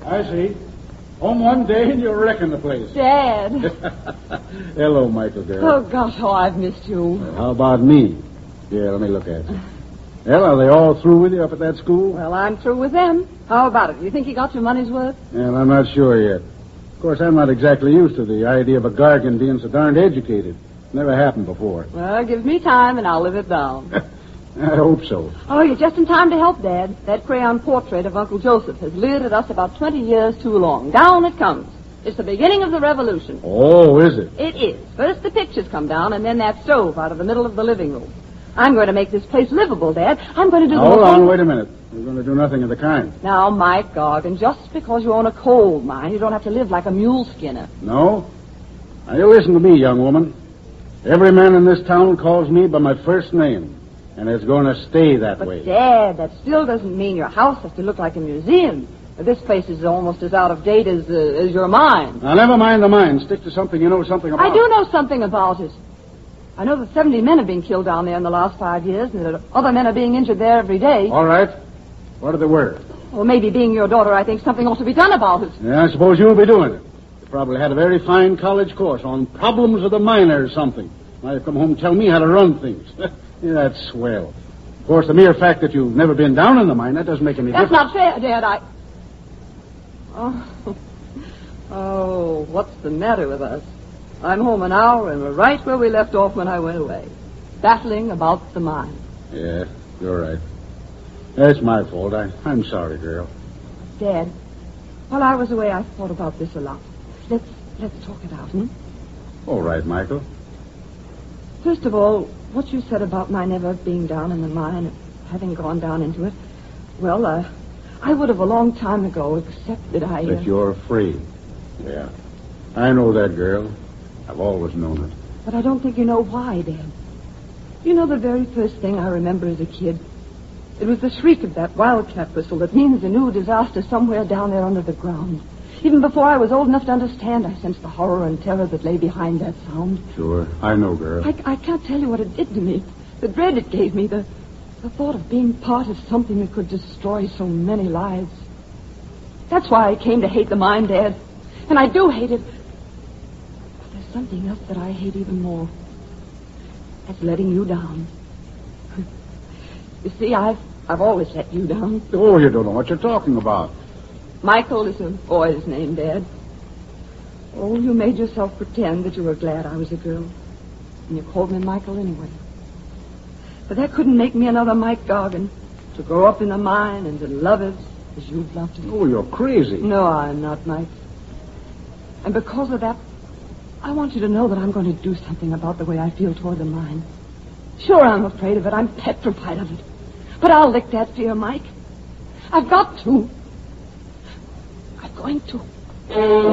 I see. Home one day and you're wrecking the place. Dad. Hello, Michael, girl. Oh, gosh, I've missed you. Well, how about me? Yeah, let me look at you. Well, are they all through with you up at that school? Well, I'm through with them. How about it? You think you got your money's worth? Well, I'm not sure yet. Of course, I'm not exactly used to the idea of a Gargan being so darned educated. Never happened before. Well, give me time and I'll live it down. I hope so. Oh, you're just in time to help, Dad. That crayon portrait of Uncle Joseph has leered at us about 20 years too long. Down it comes. It's the beginning of the revolution. Oh, is it? It is. First the pictures come down, and then that stove out of the middle of the living room. I'm going to make this place livable, Dad. I'm going to do the Hold on, wait a minute. We're going to do nothing of the kind. Now, Mike Gargan, just because you own a coal mine, you don't have to live like a mule skinner. No? Now, you listen to me, young woman. Every man in this town calls me by my first name. And it's going to stay that way. But, Dad, that still doesn't mean your house has to look like a museum. This place is almost as out of date as your mine. Now, never mind the mine. Stick to something you know something about. I do know something about it. I know that 70 men have been killed down there in the last 5 years, and that other men are being injured there every day. All right. What are the words? Well, maybe being your daughter, I think something ought to be done about it. Yeah, I suppose you'll be doing it. You probably had a very fine college course on problems of the miner or something. Now you come home and tell me how to run things. Yeah, that's swell. Of course, the mere fact that you've never been down in the mine, that doesn't make any difference. That's not fair, Dad. Oh, what's the matter with us? I'm home an hour and we're right where we left off when I went away. Battling about the mine. Yeah, you're right. That's my fault. I'm sorry, girl. Dad, while I was away, I thought about this a lot. Let's talk it out, All right, Michael. First of all, what you said about my never being down in the mine and having gone down into it, well, I would have a long time ago, except that I... That you're afraid. Yeah. I know that, girl. I've always known it. But I don't think you know why, Dad. You know the very first thing I remember as a kid? It was the shriek of that wildcat whistle that means a new disaster somewhere down there under the ground. Even before I was old enough to understand, I sensed the horror and terror that lay behind that sound. Sure. I know, girl. I can't tell you what it did to me. The dread it gave me, the thought of being part of something that could destroy so many lives. That's why I came to hate the mine, Dad. And I do hate it. But there's something else that I hate even more. That's letting you down. You see, I've always let you down. Oh, you don't know what you're talking about. Michael is a boy's name, Dad. Oh, you made yourself pretend that you were glad I was a girl. And you called me Michael anyway. But that couldn't make me another Mike Gargan. To grow up in the mine and to love it as you've loved it. Oh, you're crazy. No, I'm not, Mike. And because of that, I want you to know that I'm going to do something about the way I feel toward the mine. Sure, I'm afraid of it. I'm petrified of it. But I'll lick that fear, Mike. I've got to. I'm going to.